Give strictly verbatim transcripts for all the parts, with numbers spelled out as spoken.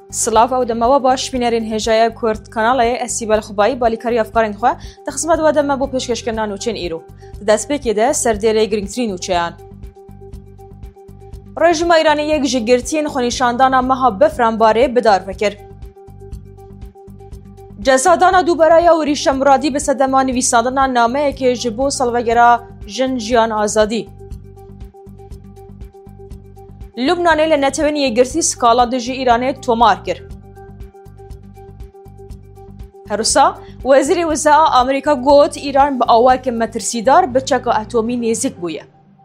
سلاف او دموا باش بینرین هجای کرد کانال اسیبل خوبایی بالیکاری افکارین خو تخصمت و دم بو پیشکش کنن نوچن ایرو دست بکیده سردیره گرینگترین نوچیان رژیم ایرانی یک جگرتین خونیشاندان مها بفران باره بدار فکر جزادان دوباره و ریش مرادی به صدمان نویساندن نامه که جبو سالوگرا جن جیان آزادی لبنان لنتوین یگرتی سکالا دجی ایرانی تومار کر هروسا وزیر وزارت آمریکا گوت ایران با آواک مترسیدار به چکا اتمی نزدیک بویه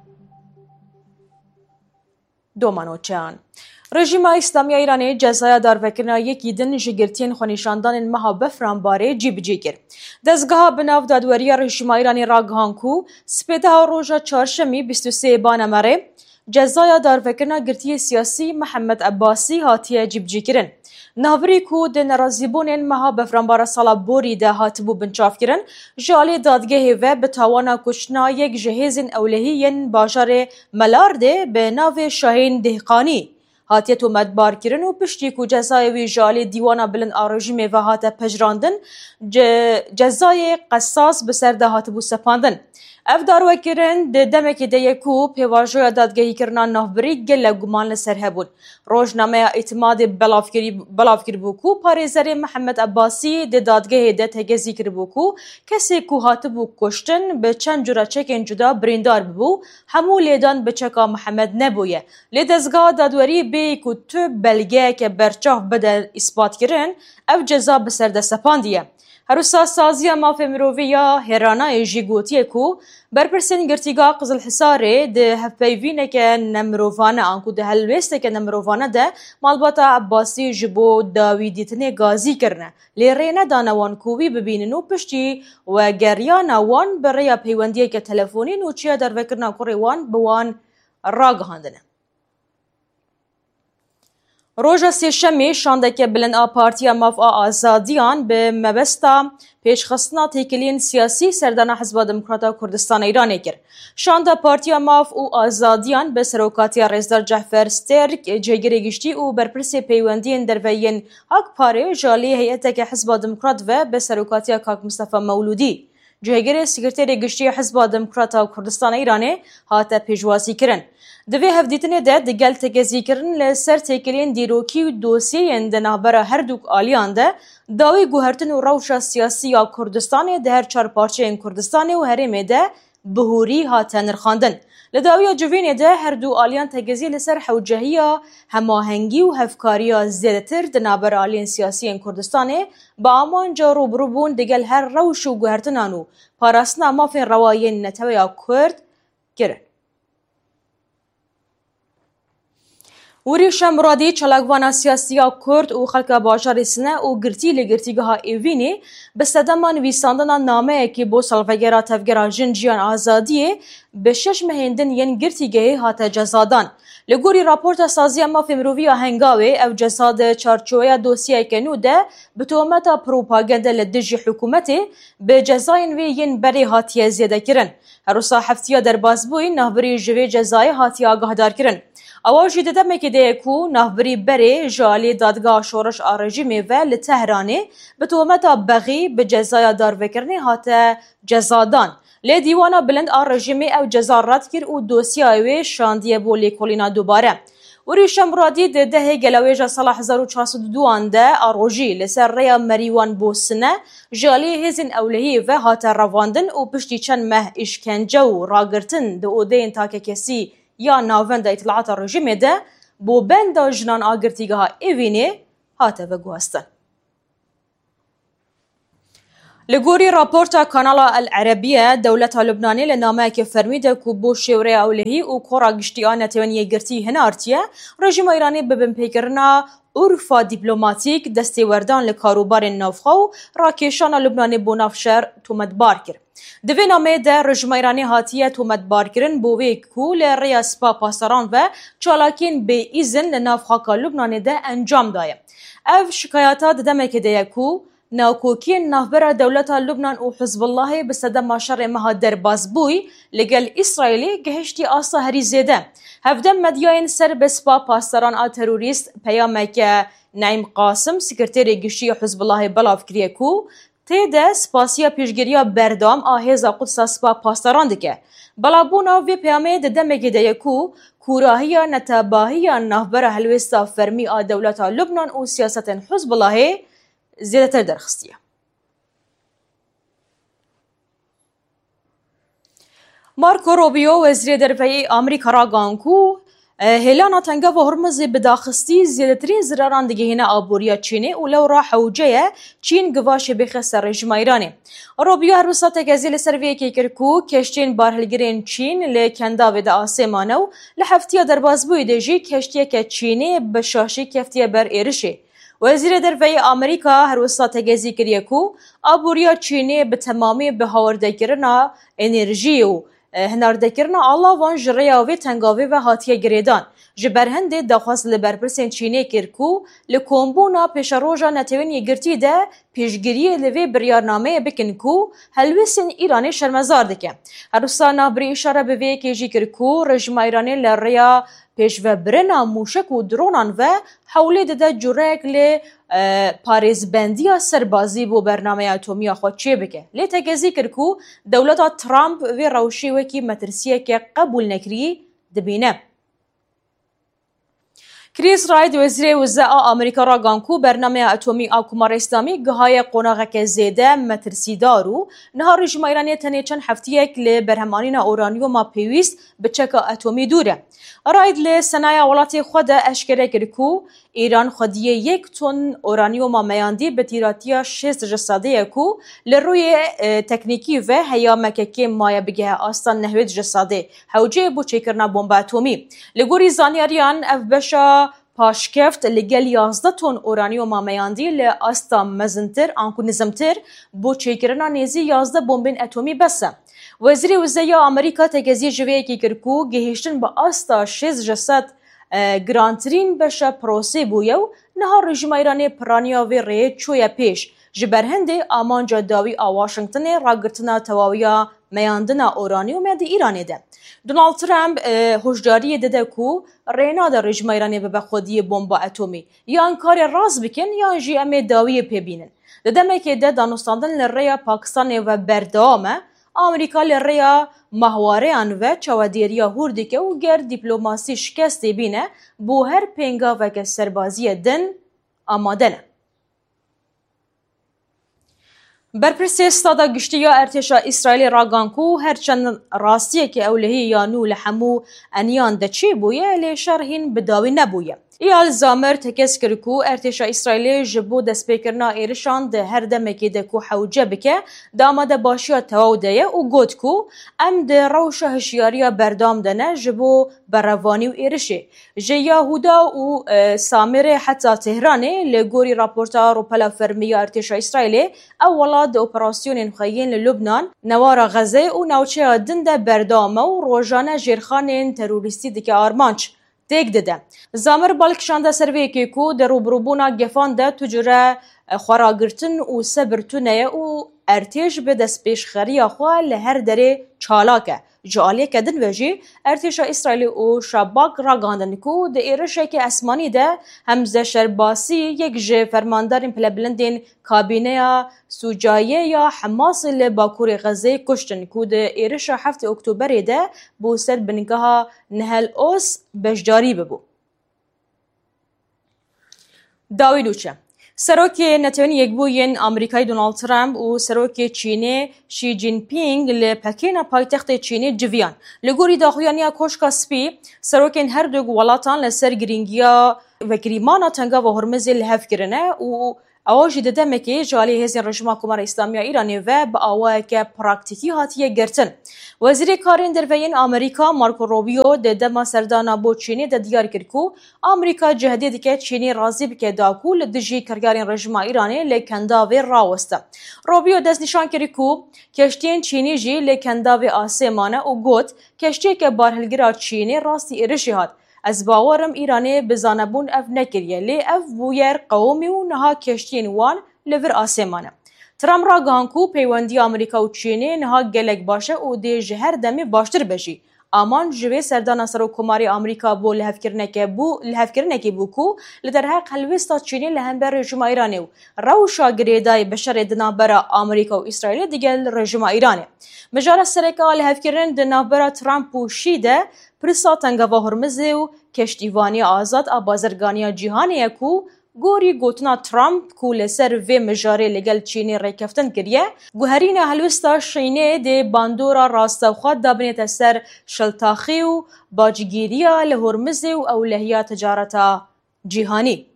دومانو چان رژیم اسلامی ایرانی جزای داروکرنا یکی دن جگرتین خونیشاندان مها بفران باره جیب جی کرد. دزگاه بناو دادوری رژیم ایرانی را گهانکو سپیده روژا چهارشنبه بیست و سه بانمره جزای داروکرنا گرتی سیاسی محمد عباسی هاتیه جیب جی کرن. نهبری کو د نرازیبونین مها بفران باره سالا بوری ده هاتبو بنچاف کرن جالی دادگه و به توانا کشنا یک جهیزن اولهیین باجار ملارده به ناو شاهین دهقانی هاتیه تو مدبار کرن و پشتی کو جزای وی جالی دیوانا بلند آرژیم و هاته پجراندن جزای قصاص بسر ده هاتبو سپاندن اف دارو کرن د دمک د یکو پیواژو دادگهی کرنا نهبری گله گمان لسر هبون روزنامه اعتماد بلافکری بلافکر بوکو پاریزر محمد عباسی د دادگه د تگزی کر بوکو کسی کو هاتبو کشتن به چند جرا چکن جدا بریندار بو همو لیدان به چکا محمد نبویه لدزگاه دادوری به کو تو بلگه که برچاف بده اثبات کرن اف جزا بسر د سپاندیه هروسا سازی مافی مروی یا هرانای جیگوتیه کو برپرسین گرتیگا قزل حساره ده هفپیوینه که نمروفانه آنکو ده هلویسته که نمروفانه ده مالباتا عباسی جبو داویدیتنه گازی کرنه لیرینه دانوان کووی ببیننو پشتی و گریان وان برای پیوندیه که تلفونی نوچیه در وکرنا کوری وان بوان راگهاندنه روژا سیشمی شاندکه بلند آ پارتیا ماف آ آزادیان به مبستا پیشخستنا تیکلین سیاسی سردان حزب دموکراتا کردستان ایرانی کرد. شاندا پارتیا ماف او آزادیان به سروکاتی رزدار جعفر سترک جگری گشتی او برپرسی پیوندین دروین حق پاره جالی هیئت که حزب دموکرات و به سروکاتی کاک مصطفی مولودی جهگیر سکرتری گشتی حزب دموکراتا کردستان ایرانی هات پیشوازی کرن. دوی هفدیتنه ده دگل تگزی کرن لسر تکلین دیروکی و دوسیه ده نهبر هر دوک آلیان ده داوی گوهرتن و روشا سیاسی یا کردستان ده هر چار پارچه این کردستان و هرمه ده بهوری ها نرخاندن. لداوی جوین ده هر دو آلیان تگزی لسر حوجهی هماهنگی و هفکاری زیادتر ده نهبر آلیان سیاسی این کردستان با امان جا روبروبون دگل هر روش و گوهرتنانو پاراسنا مافین روایین نتوی کرد کرن. وریشا مرادی چلاگوانا سیاسی کرد و خلق باجار سنه و گرتی لگرتیگه ها ایوینی به صدمان ویساندن نامه که بو سالفگرا تفگرا جن جیان آزادیه به شش مهندن ین گرتیگه ها تجزادان. لگوری راپورت سازی مافی مروی هنگاوی او جزاد چارچویا دوسیه کنو ده به تومتا پروپاگنده لدجی حکومتی به جزاین وی ین بری هاتیه زیده کرن. هروسا هفتیا در بازبوی نهبری جوی جزای هاتیه آگاهدار کرن. اواجی ددمه که ده کو نهبری بری جالی دادگاه شورش آرژیمی و لتهرانی به تومتا بغی به جزای دار وکرنی هاته جزادان. لی دیوانا بلند آرژیمی او جزا رد کر و دوسیای شاندیه بو لیکولینا دوباره. وریشا مرادی ده ده گلویجا سال هزار و چهارصد و دو ده آروژی لسر ریا مریوان بو سنه جالی هزین اولهی و هاته رواندن و پشتی چند مه اشکنجه و راگرتن ده او دین تاکه کسی یا ناوند اطلاعات رژیم ده بو بند جنان آگرتیگه ها ایوینی هاته و گوستن. لگوری راپورتا کانال العربیه دولت لبنانی لنامه که فرمیده که بو شوره اولهی و کورا گشتیان نتوانی گرتی هنارتیه رژیم ایرانی ببن پیکرنا عرفا دیپلوماتیک دستی وردان لکاروبار نافخو راکیشان لبنانی بو نافشر تومدبار کرد. دوی نامه ده رژیم ایرانی هاتیه تومدبار کرن بووی کول ریا سپا پاسران و چالاکین به ایزن لنافخاکا لبنانی ده انجام دایه. اف شکایاتا دمک ده یکو ناوکۆکیên navbera dewleta Lubnan û Hizbullahê bi sedema şerê meha derbasbûyî li gel İsraîlê gihiştî asta herî zêde. Hevdem medyayên ser bi spa pastaran a terorîst peyameke Naim Qasim, sekreterê giştî ya Hizbullahê belav kiriye ku tê de spasiya pêşgiriya berdam a hêza Qudsa spa pastaran dike. Belavbûna vê peyamê di demekê de ye ku kûrahiya netebahiya navbera helwêsta fermî a dewleta Lubnan û siyasetên Hizbullahê zêdetir derxistiye. Marco Rubio wezîrê derveyê Amerîka ragan ku hêlana tengava Hormuzê bi daxistî zêdetirîn ziraran digihîne aboriya Çînê û lewra hewce ye Çîn givaşê bêxe ser rejima Îranê. Rubio her wisa tekezî li ser vê yekê kir ku keştiyên barhilgirên Çîn li Kendavê de asê mane û li heftiya derbasbûyê de jî keştiyeke Çînê bi şaşî keftiye ber êrişê. Wezîrê derveyê Amerîka her wisa tegezî kiriye ku aboriya Çînê bi temamî bi hawardekirina enerjiyê û hinardekirina alavan ji rêya vê tengavê ve hatiye girêdan. Ji berhendê daxwaz li berpirsên Çînê kir ku li kombûna pêşeroja netewên yekgirtî de pêşgiriyê li vê biryarnameyê bikin ku helwêsên Îranê şermezar dike. Her wisa navbirî îşare bi vê yekê jî kir ku rejima Îranê li rêya pêşvebirina mûşek û dronan ve hewlê dide cureyek lê parêzbendiya serbazî bû bernameya atomîya xwe çê bike. Lê tegezî kir ku dewleta Trump vê rewşê wekî metirsiyeke qebûl nekirî dibîne. Chris Wright wezîrê wisa a Amerîka ragan ku bernameya atomî a Komara Îslamî gihaye qonaxeke zêde metirsîdar û niha rejima Îranê tenê çend heftiyek li berhemanîna uranyuma pêwîst bi çeka atomî dûr e. Wright li senaya welatê xwe de eşkere kir ku Îran xwediyê yek ton uranyuma meyandî bi tîratiya şêst ji sedê ye ku li rûyê teknîkî ve heyamekekê maye bigehe asta nehwê ji sedê hewceyê bû çêkirina bomba atomî. Li gorî zanyariyan ev beşa paşkeft li gel yazda ton uranyuma meyandî li asta mezintir an ku nizmtir bû çêkirina nêzî yazda bombên atomî bes e. Wezîrê Wizaya Amerîka tegezî ji vê yekê kir ku gihîştin bi asta şêst ji sed girantirîn beşa prosê bûye û niha rejima Îranê piraniya vê rêyê çûye pêş. Ji berhendê amanca dawî a Washingtonê ragirtina tewawiya meyandina uranyumê di Îranê de. Donald Trump hoşdariyê dide ku rê nade rejima Îranê bibe xwediyê bomba atomî. Yan karê rast bikin yan jî em ê dawiyê pêbînin. Di demekê de danûstandin li rêya Pakistanê ve berdewam e. Amerîka li rêya mahwareyan ve çavedêriya hûr dike û ger dîplomasî şikestê bîne bû her pêngaveke serbaziyê din amade ne. Berpirsê Stada Giştî ya Ertêşa İsraîlê ragan ku herçend rastiyekî ewlehî ya nû li hemû eniyan de çê bûye lê şer hîn bi dawî nebûye. Eyal Zamir tekez kir ku Ertêşa İsraîlê ji bo destpêkirina êrişan di her demekê de ku hewce bike di amadebaşiya tewaw de ye û got ku em di rewşa hişyariya berdam de ne ji bo berevvanî û êrişê. Ji Yahuda û Samirê heta Tehranê li gorî raporta Ropela Fermiya Ertêşa İsraîlê ew welat di operasyonên xwe yên li Lubnan, newara Xezê û navçeya din de berdam e û rojane jêrxanên terorîstî dike armanc. Têk dide. Zamir balkişanda ser vê yekê ku di rûbirûbûna gefan de tu cure xweragirtin û sebir tune ye û ertêş bi destpêşxeriya xwe li her derê çalak e. Ji aliyeke din ve jî Ertêşa İsraîlê û Şabak ragandin ku di êrişeke esmanî de hem zeşerbasî yek ji fermandarên pilebilindên kabîneya Sûcayê ya Hemasê li Bakurê Xezê kuştin ku di êrişa heftê Oktoberê de bû ser bingeha Nihal Oz beşdarî bibû. Dawî nûçe. Serokê netewên yekbûyên Amerîkayê Donald Trump û serokê Çînê Xi Jinping li Pekêna paytextê Çînê civiyan. Li gorî daxuyaniya Koşka Spî, serokên her du welatan li ser girîngiya vekirîmana tengava Hormuzê li hev kirine û ewa jî di demekê ji aliyê hêzên rejima Komara Îslamiya Îranê ve bi awayeke praktîkî hatiye girtin. Wezîrê Karên Derveyên Amerîka Marco Rubio di dema serdana bo Çînê de diyar kir ku Amerîka cihdê dike Çînê razî bike da ku li dijî kargerên rejima Îranê lê Kendavê raweste. Rubio destnîşan kir ku keştiyên Çînî jî lê Kendavê asê mane û got keştiyeke barhilgira Çînê rastî êrişî hat. Ez bawerim Îranê bi zanebûn ev nekiriye lê ev bû yer qewmî û niha keştiyên wan لور آسمانه. ترامپ را گانکو پیوندی آمریکا و چینی نها گلک باشه و دی جهر دمی باشتر بشی. آمان جوی سردان سروکماری آمریکا بو لهفکرنکه بو لهفکرنکی بو کو لدرها قلویستا چینی لهمبر رژیم ایرانی و روشا گریدای بشر دنابرا آمریکا و اسرائیل دیگل رژیم ایرانی. مجال سرکا لهفکرن دنابرا ترامپ و شیده پرسا تنگوا هرمزی و کشتیوانی آزاد آبازرگانی جهانی کو گوری گوتنا ترامپ کو لسر و مجاره لگل چینی ریکفتن کریه گوهرین هلوستا شینه ده باندورا راستا خواد دابنیت سر شلتاخی و باجگیریا لهرمزی و اولهیا تجارتا جهانی.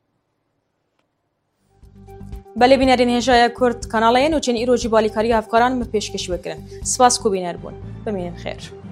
بله بینرین هجای کرد کانالین و چین ایرو جیبالی کاری افکاران مپیشکش بکرن. سپاس کو بینر بون. بمینین خیر.